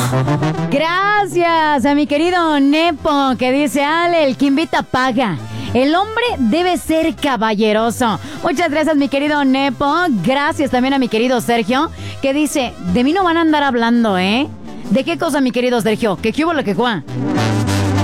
Gracias a mi querido Nepo, que dice, Ale, el que invita paga. El hombre debe ser caballeroso. Muchas gracias, mi querido Nepo. Gracias también a mi querido Sergio, que dice, de mí no van a andar hablando, ¿eh? ¿De qué cosa, mi querido Sergio? ¿Qué hubo lo que cuá?